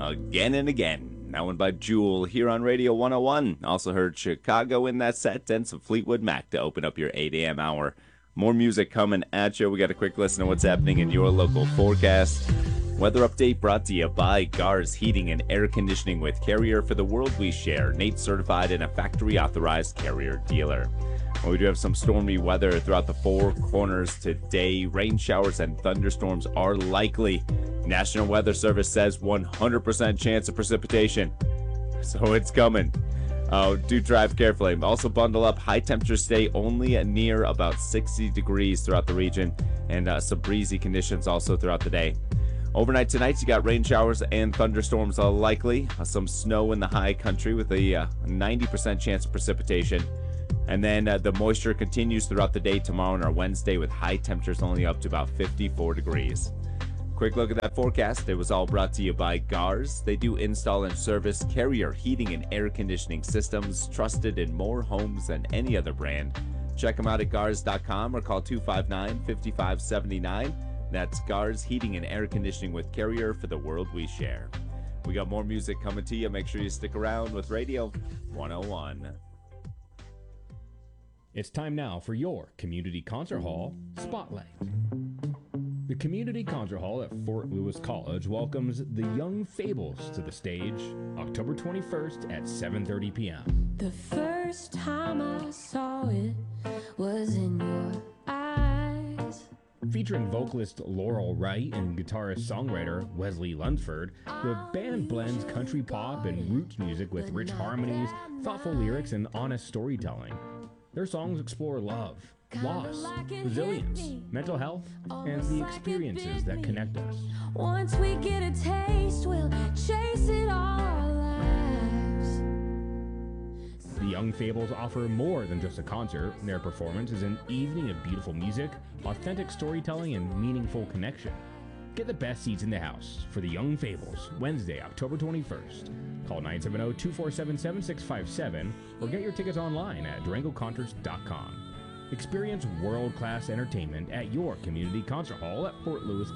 again and again. That one by Jewel here on Radio 101. Also heard Chicago in that set and some Fleetwood Mac to open up your 8 a.m. hour. More music coming at you. We got a quick listen to what's happening in your local forecast. Weather update brought to you by Gars Heating and Air Conditioning with Carrier for the world we share. Nate certified and a factory authorized Carrier dealer. Well, we do have some stormy weather throughout the four corners today. Rain showers and thunderstorms are likely. National Weather Service says 100% chance of precipitation. So it's coming. Do drive carefully. Also bundle up. High temperatures stay only near about 60 degrees throughout the region. And some breezy conditions also throughout the day. Overnight tonight, you got rain showers and thunderstorms likely. Some snow in the high country with a 90% chance of precipitation. And then the moisture continues throughout the day tomorrow and our Wednesday with high temperatures only up to about 54 degrees. Quick look at that forecast. It was all brought to you by Gars. They do install and service Carrier heating and air conditioning systems, trusted in more homes than any other brand. Check them out at Gars.com or call 259-5579. That's Gars Heating and Air Conditioning with Carrier for the world we share. We got more music coming to you. Make sure you stick around with Radio 101. It's time now for your Community Concert Hall Spotlight. The Community Concert Hall at Fort Lewis College welcomes the Young Fables to the stage October 21st at 7:30 p.m. The first time I saw it was in your eyes. Featuring vocalist Laurel Wright and guitarist-songwriter Wesley Lunsford, the band blends country pop and roots music with rich harmonies, thoughtful lyrics, and honest storytelling. Their songs explore love, loss, resilience, mental health, and the experiences that connect us. Once we get a taste, we'll chase it all our lives. The Young Fables offer more than just a concert. Their performance is an evening of beautiful music, authentic storytelling, and meaningful connection. Get the best seats in the house for the Young Fables, Wednesday, October 21st. Call 970-247-7657 or get your tickets online at DurangoConcerts.com. Experience world-class entertainment at your community concert hall at Fort Lewis